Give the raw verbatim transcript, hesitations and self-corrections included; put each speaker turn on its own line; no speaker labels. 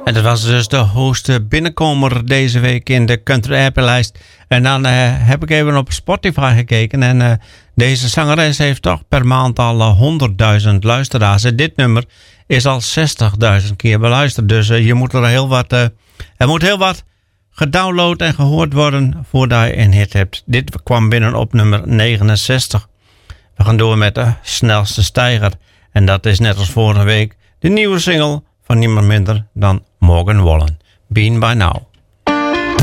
En dat was dus de hoogste binnenkomer deze week in de Country Happy-lijst. En dan uh, heb ik even op Spotify gekeken. En uh, deze zangeres heeft toch per maand al uh, honderdduizend luisteraars. En dit nummer is al zestigduizend keer beluisterd. Dus uh, je moet er heel wat, uh, er moet heel wat gedownload en gehoord worden voordat je een hit hebt. Dit kwam binnen op nummer negenenzestig. We gaan door met de snelste stijger. En dat is net als vorige week de nieuwe single van niemand minder dan Morgan Wallen. Been By Now.